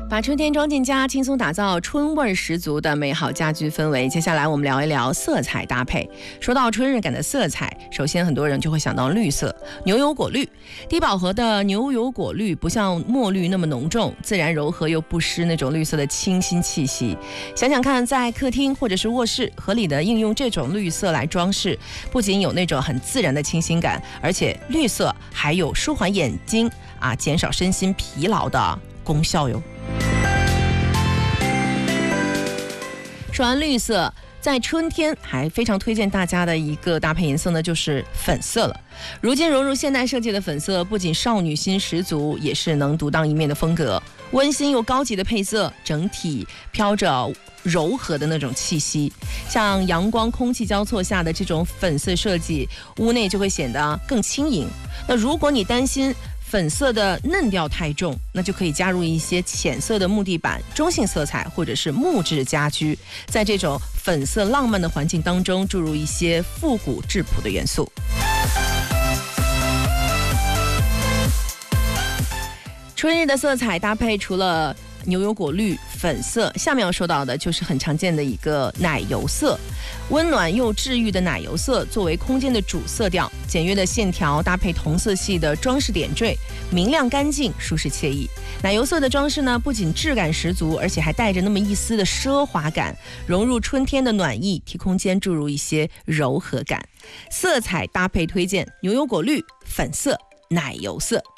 把春天装进家，轻松打造春味十足的美好家居氛围。接下来我们聊一聊色彩搭配。说到春日感的色彩，首先很多人就会想到绿色，牛油果绿。低饱和的牛油果绿不像墨绿那么浓重，自然柔和又不失那种绿色的清新气息。想想看，在客厅或者是卧室合理的应用这种绿色来装饰，不仅有那种很自然的清新感，而且绿色还有舒缓眼睛减少身心疲劳的功效哟。说完绿色，在春天还非常推荐大家的一个搭配颜色呢，就是粉色了。如今融入现代设计的粉色，不仅少女心十足，也是能独当一面的风格。温馨又高级的配色，整体飘着柔和的那种气息。像阳光空气交错下的这种粉色设计，屋内就会显得更轻盈。那如果你担心粉色的嫩调太重，那就可以加入一些浅色的木地板、中性色彩或者是木质家居，在这种粉色浪漫的环境当中注入一些复古质朴的元素。春日的色彩搭配除了牛油果绿、粉色，下面要说到的就是很常见的一个奶油色。温暖又治愈的奶油色作为空间的主色调，简约的线条搭配同色系的装饰点缀，明亮干净，舒适惬意。奶油色的装饰呢，不仅质感十足，而且还带着那么一丝的奢华感，融入春天的暖意，替空间注入一些柔和感。色彩搭配推荐：牛油果绿、粉色、奶油色。